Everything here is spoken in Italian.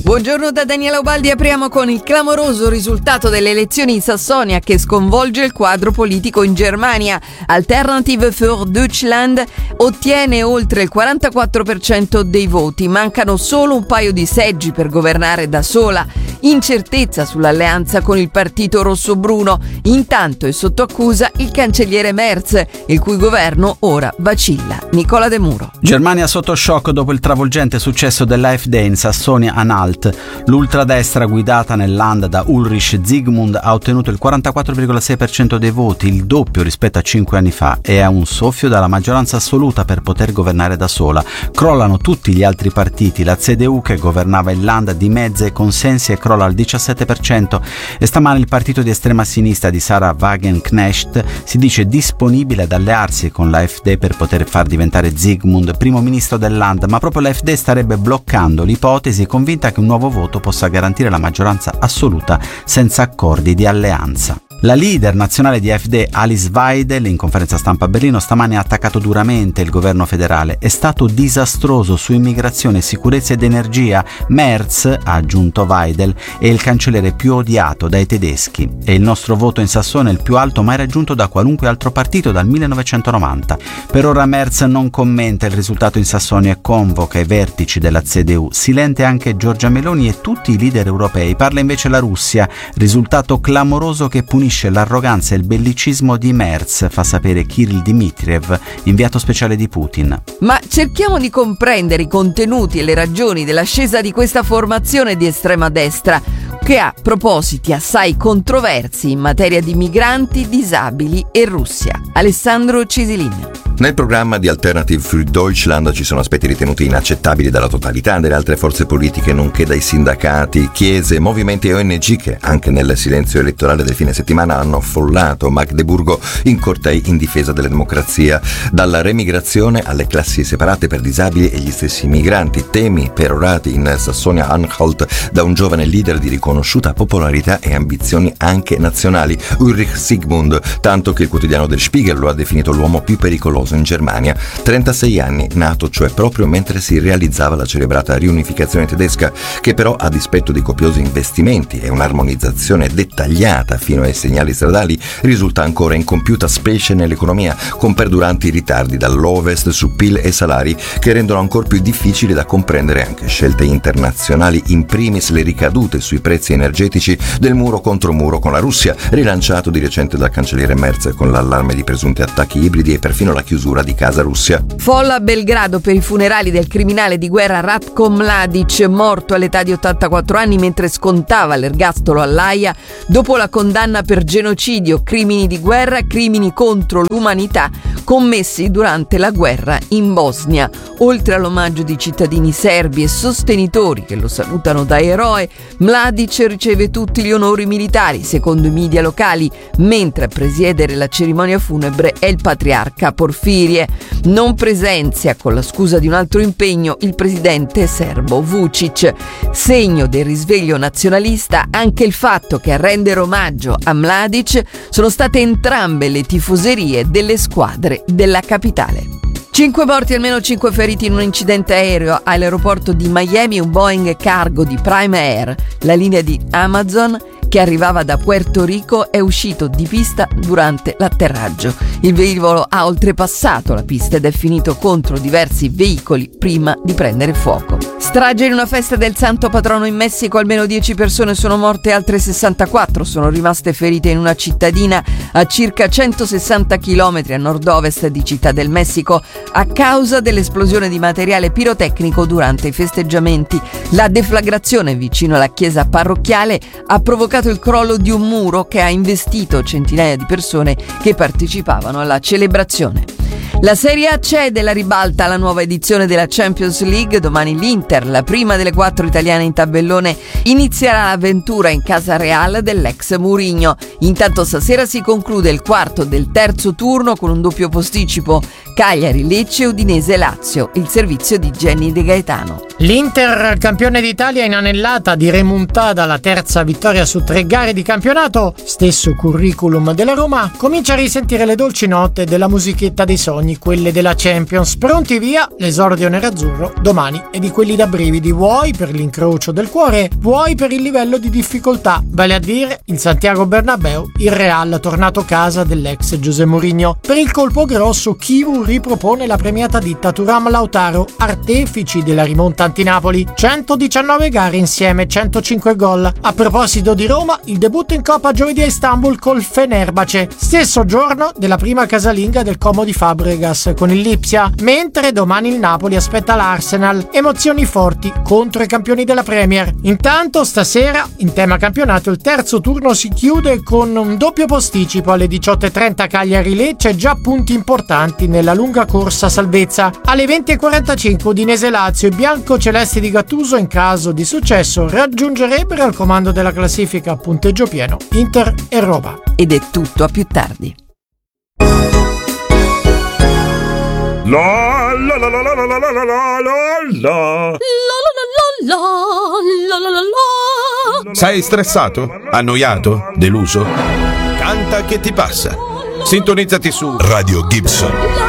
Buongiorno da Daniela Ubaldi, apriamo con il clamoroso risultato delle elezioni in Sassonia che sconvolge il quadro politico in Germania. Alternative für Deutschland ottiene oltre il 44% dei voti, mancano solo un paio di seggi per governare da sola. Incertezza sull'alleanza con il partito rosso-bruno, intanto è sotto accusa il cancelliere Merz, il cui governo ora vacilla. Nicola De Muro. Germania sotto shock dopo il travolgente successo dell'AfD in Sassonia-Anhalt. L'ultradestra guidata nel Land da Ulrich Zygmunt ha ottenuto il 44,6% dei voti, il doppio rispetto a 5 anni fa, e ha un soffio dalla maggioranza assoluta per poter governare da sola. Crollano tutti gli altri partiti, la CDU che governava il Land dimezza i consensi e crolla al 17%, e stamane il partito di estrema sinistra di Sarah Wagenknecht si dice disponibile ad allearsi con l'AfD per poter far diventare Zygmunt primo ministro del Land, ma proprio l'AfD starebbe bloccando l'ipotesi, convinta che un nuovo voto possa garantire la maggioranza assoluta senza accordi di alleanza. La leader nazionale di AfD, Alice Weidel, in conferenza stampa a Berlino stamani ha attaccato duramente il governo federale. È stato disastroso su immigrazione, sicurezza ed energia. Merz, ha aggiunto Weidel, è il cancelliere più odiato dai tedeschi. E il nostro voto in Sassonia è il più alto mai raggiunto da qualunque altro partito dal 1990. Per ora Merz non commenta il risultato in Sassonia e convoca i vertici della CDU. Silente anche Giorgia Meloni e tutti i leader europei. Parla invece la Russia, risultato clamoroso che punisce l'arroganza e il bellicismo di Merz, fa sapere Kirill Dmitriev, inviato speciale di Putin. Ma cerchiamo di comprendere i contenuti e le ragioni dell'ascesa di questa formazione di estrema destra, che ha propositi assai controversi in materia di migranti, disabili e Russia. Alessandro Cisilin. Nel programma di Alternative für Deutschland ci sono aspetti ritenuti inaccettabili dalla totalità delle altre forze politiche, nonché dai sindacati, chiese, movimenti e ONG che, anche nel silenzio elettorale del fine settimana, hanno affollato Magdeburgo in cortei in difesa della democrazia. Dalla remigrazione alle classi separate per disabili e gli stessi migranti, temi perorati in Sassonia-Anhalt da un giovane leader di riconosciuta popolarità e ambizioni anche nazionali, Ulrich Zygmunt, tanto che il quotidiano Der Spiegel lo ha definito l'uomo più pericoloso in Germania. 36 anni, nato cioè proprio mentre si realizzava la celebrata riunificazione tedesca, che però, a dispetto di copiosi investimenti e un'armonizzazione dettagliata fino ai segnali stradali, risulta ancora incompiuta, specie nell'economia, con perduranti ritardi dall'Ovest su PIL e salari che rendono ancora più difficili da comprendere anche scelte internazionali, in primis le ricadute sui prezzi energetici del muro contro muro con la Russia, rilanciato di recente dal cancelliere Merz con l'allarme di presunti attacchi ibridi e perfino la chiusura di casa Russia. Folla a Belgrado per i funerali del criminale di guerra Ratko Mladic, morto all'età di 84 anni mentre scontava l'ergastolo all'Aia dopo la condanna per genocidio, crimini di guerra, crimini contro l'umanità commessi durante la guerra in Bosnia. Oltre all'omaggio di cittadini serbi e sostenitori che lo salutano da eroe, Mladic riceve tutti gli onori militari, secondo i media locali, mentre a presiedere la cerimonia funebre è il patriarca Porfirie. Non presenzia, con la scusa di un altro impegno, il presidente serbo Vučić. Segno del risveglio nazionalista anche il fatto che a rendere omaggio a Mladic sono state entrambe le tifoserie delle squadre della capitale. 5 morti e almeno 5 feriti in un incidente aereo all'aeroporto di Miami, un Boeing cargo di Prime Air, la linea di Amazon che arrivava da Puerto Rico, è uscito di pista durante l'atterraggio. Il velivolo ha oltrepassato la pista ed è finito contro diversi veicoli prima di prendere fuoco. Strage in una festa del santo patrono in Messico, almeno 10 persone sono morte e altre 64 sono rimaste ferite in una cittadina a circa 160 km a nord-ovest di Città del Messico a causa dell'esplosione di materiale pirotecnico durante i festeggiamenti. La deflagrazione vicino alla chiesa parrocchiale ha provocato il crollo di un muro che ha investito centinaia di persone che partecipavano alla celebrazione. La Serie A cede la ribalta alla nuova edizione della Champions League. Domani l'Inter, la prima delle 4 italiane in tabellone, inizierà l'avventura in casa Real dell'ex Mourinho. Intanto stasera si conclude il quarto del terzo turno con un doppio posticipo: Cagliari, Lecce, Udinese, Lazio. Il servizio di Jenny De Gaetano. L'Inter, campione d'Italia in anellata di remontata, la terza vittoria su 3 gare di campionato, stesso curriculum della Roma, comincia a risentire le dolci note della musichetta dei sogni ogni quelle della Champions. Pronti via, l'esordio nerazzurro domani è di quelli da brividi, vuoi per l'incrocio del cuore, vuoi per il livello di difficoltà, vale a dire il Santiago Bernabéu, il Real tornato casa dell'ex José Mourinho. Per il colpo grosso Chivu ripropone la premiata ditta Thuram Lautaro, artefici della rimonta anti-Napoli, 119 gare insieme, 105 gol. A proposito di Roma, il debutto in Coppa giovedì a Istanbul col Fenerbahce, stesso giorno della prima casalinga del Como di Fabregas con il Lipsia, mentre domani il Napoli aspetta l'Arsenal, emozioni forti contro i campioni della Premier. Intanto stasera, in tema campionato, il terzo turno si chiude con un doppio posticipo alle 18:30 Cagliari-Lecce, già punti importanti nella lunga corsa salvezza. Alle 20:45 Udinese-Lazio, i biancocelesti di Gattuso in caso di successo raggiungerebbero al comando della classifica a punteggio pieno Inter e Roma. Ed è tutto, a più tardi. La la la la la la la la la la la. Sei stressato? Annoiato? Deluso? Canta che ti passa. Sintonizzati su Radio Gibson.